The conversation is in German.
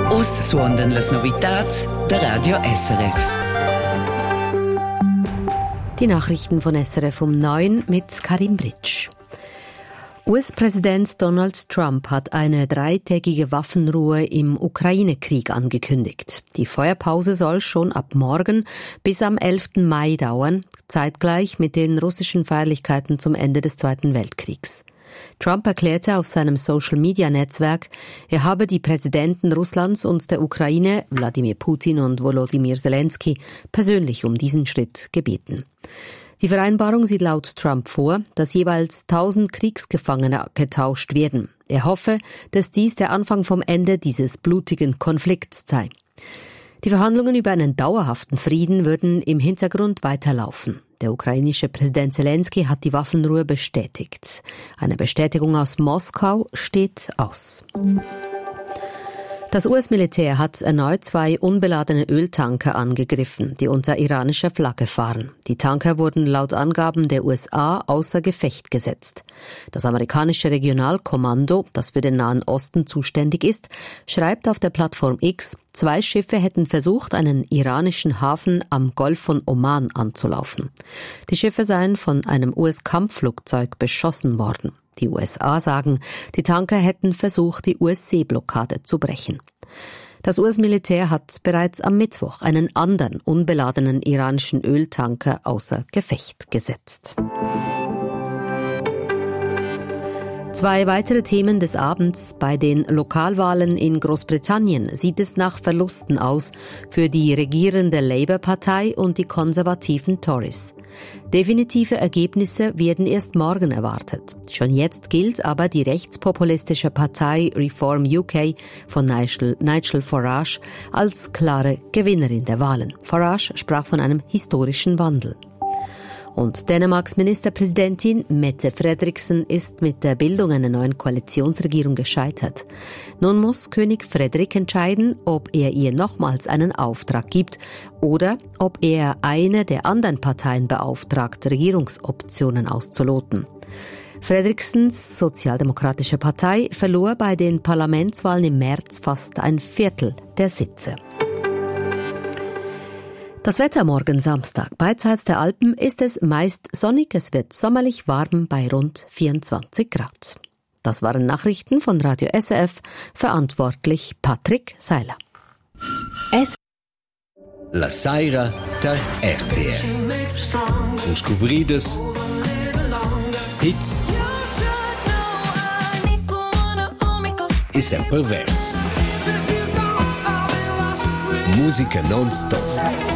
Us suondan las novitats der Radio SRF. Die Nachrichten von SRF um 9 mit Karim Britsch. US-Präsident Donald Trump hat eine 3-tägige Waffenruhe im Ukraine-Krieg angekündigt. Die Feuerpause soll schon ab morgen bis am 11. Mai dauern, zeitgleich mit den russischen Feierlichkeiten zum Ende des Zweiten Weltkriegs. Trump erklärte auf seinem Social-Media-Netzwerk, er habe die Präsidenten Russlands und der Ukraine, Wladimir Putin und Volodymyr Zelensky, persönlich um diesen Schritt gebeten. Die Vereinbarung sieht laut Trump vor, dass jeweils 1000 Kriegsgefangene getauscht werden. Er hoffe, dass dies der Anfang vom Ende dieses blutigen Konflikts sei. Die Verhandlungen über einen dauerhaften Frieden würden im Hintergrund weiterlaufen. Der ukrainische Präsident Zelensky hat die Waffenruhe bestätigt. Eine Bestätigung aus Moskau steht aus. Das US-Militär hat erneut 2 unbeladene Öltanker angegriffen, die unter iranischer Flagge fahren. Die Tanker wurden laut Angaben der USA außer Gefecht gesetzt. Das amerikanische Regionalkommando, das für den Nahen Osten zuständig ist, schreibt auf der Plattform X, 2 Schiffe hätten versucht, einen iranischen Hafen am Golf von Oman anzulaufen. Die Schiffe seien von einem US-Kampfflugzeug beschossen worden. Die USA sagen, die Tanker hätten versucht, die US-Seeblockade zu brechen. Das US-Militär hat bereits am Mittwoch einen anderen unbeladenen iranischen Öltanker außer Gefecht gesetzt. 2 weitere Themen des Abends. Bei den Lokalwahlen in Großbritannien sieht es nach Verlusten aus für die regierende Labour-Partei und die konservativen Tories. Definitive Ergebnisse werden erst morgen erwartet. Schon jetzt gilt aber die rechtspopulistische Partei Reform UK von Nigel Farage als klare Gewinnerin der Wahlen. Farage sprach von einem historischen Wandel. Und Dänemarks Ministerpräsidentin Mette Frederiksen ist mit der Bildung einer neuen Koalitionsregierung gescheitert. Nun muss König Frederik entscheiden, ob er ihr nochmals einen Auftrag gibt oder ob er eine der anderen Parteien beauftragt, Regierungsoptionen auszuloten. Frederiksens sozialdemokratische Partei verlor bei den Parlamentswahlen im März fast 1/4 der Sitze. Das Wetter morgen Samstag. Beidseits der Alpen ist es meist sonnig. Es wird sommerlich warm bei rund 24 Grad. Das waren Nachrichten von Radio SRF. Verantwortlich Patrick Seiler. La Saira der RTR. Uns couvridas hits e sempre verdes. Música non-stop.